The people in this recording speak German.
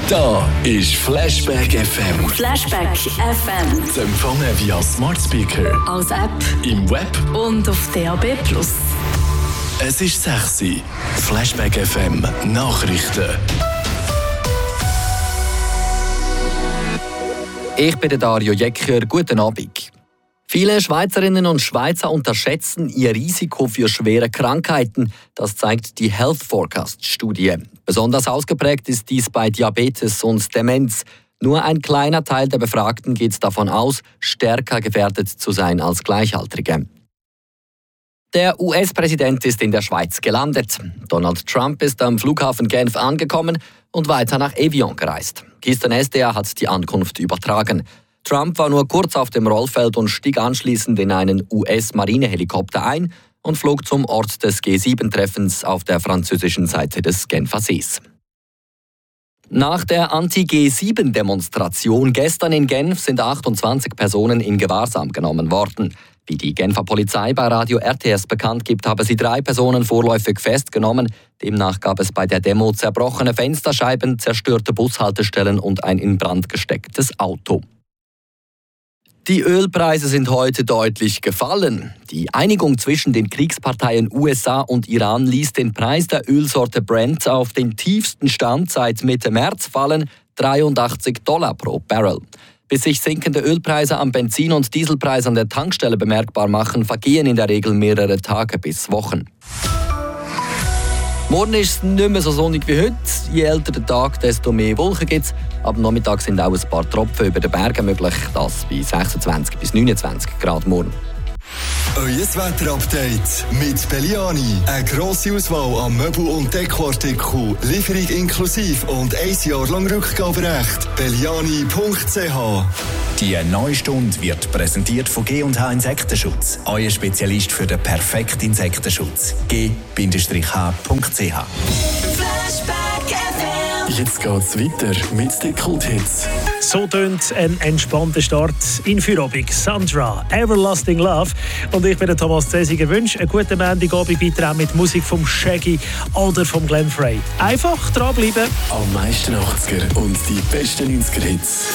Da ist Flashback FM. Flashback FM. Zu empfangen via Smart Speaker, Als App im Web. und auf DAB+. Es ist 6 Uhr. Flashback FM Nachrichten. Ich bin Dario Jecker. Guten Abend. Viele Schweizerinnen und Schweizer unterschätzen ihr Risiko für schwere Krankheiten. Das zeigt die Health Forecast-Studie. Besonders ausgeprägt ist dies bei Diabetes und Demenz. Nur ein kleiner Teil der Befragten geht davon aus, stärker gefährdet zu sein als Gleichaltrige. Der US-Präsident ist in der Schweiz gelandet. Donald Trump ist am Flughafen Genf angekommen und weiter nach Evian gereist. Kisten SDA hat die Ankunft übertragen. Trump war nur kurz auf dem Rollfeld und stieg anschließend in einen US-Marinehelikopter ein und flog zum Ort des G7-Treffens auf der französischen Seite des Genfer Sees. Nach der Anti-G7-Demonstration gestern in Genf sind 28 Personen in Gewahrsam genommen worden. Wie die Genfer Polizei bei Radio RTS bekannt gibt, habe sie 3 Personen vorläufig festgenommen. Demnach gab es bei der Demo zerbrochene Fensterscheiben, zerstörte Bushaltestellen und ein in Brand gestecktes Auto. Die Ölpreise sind heute deutlich gefallen. Die Einigung zwischen den Kriegsparteien USA und Iran ließ den Preis der Ölsorte Brent auf den tiefsten Stand seit Mitte März fallen, $83 pro Barrel. Bis sich sinkende Ölpreise am Benzin- und Dieselpreis an der Tankstelle bemerkbar machen, vergehen in der Regel mehrere Tage bis Wochen. Morgen ist es nicht mehr so sonnig wie heute. Je älter der Tag, desto mehr Wolken gibt es. Am Nachmittag sind auch ein paar Tropfen über den Bergen möglich. Das bei 26 bis 29 Grad morgen. Euer Wetterupdate mit Belliani. Eine grosse Auswahl an Möbel- und Dekoartikeln. Lieferung inklusive und 1 Jahr lang Rückgaberecht. Belliani.ch. Die neue Stunde wird präsentiert von G&H Insektenschutz. Euer Spezialist für den perfekten Insektenschutz. G-H.ch. Jetzt geht's weiter mit den Kulthits. So tönt ein entspannter Start in Feierabend. Sandra, Everlasting Love. Und ich bin der Thomas Zesiger. Wünsche einen guten Montagabend weiter mit Musik vom Shaggy oder vom Glenn Frey. Einfach dranbleiben. Am meisten 80er und die besten 90er Hits.